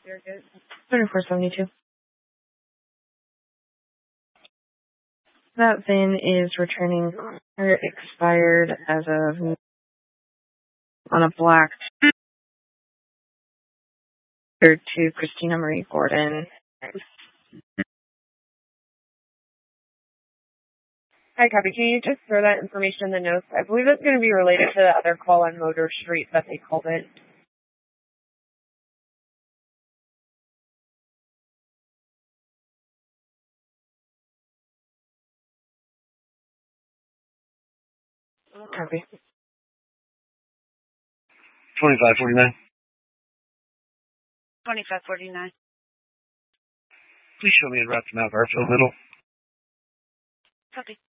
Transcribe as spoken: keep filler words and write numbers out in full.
Very good. thirty-four seventy-two. That VIN is returning or expired as of on a black to Christina Marie Gordon. Hi, copy. Can you just throw that information in the notes? I believe it's going to be related to the other call on Motor Street that they called it. Copy. twenty-five forty-nine. twenty-five forty-nine. Please show me en route to Mount Garfield Middle. Copy.